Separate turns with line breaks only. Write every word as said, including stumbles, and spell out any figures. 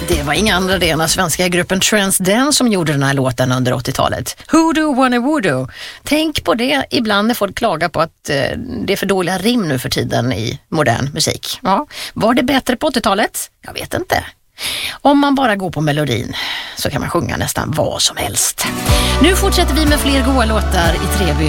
Det var inga andra än den svenska gruppen Transdance som gjorde den här låten under åttiotalet. Hoodoo Wanna Voodoo. Tänk på det ibland när folk klagar på att eh, det är för dåliga rim nu för tiden i modern musik. Ja. Var det bättre på åttiotalet? Jag vet inte. Om man bara går på melodin så kan man sjunga nästan vad som helst. Nu fortsätter vi med fler goa låtar i Treby